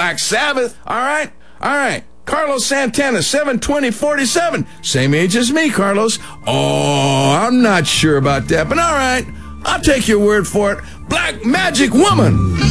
Black Sabbath. All right. Carlos Santana, 720-47. Same age as me, Carlos. Oh, I'm not sure about that, but all right. I'll take your word for it. Black Magic Woman.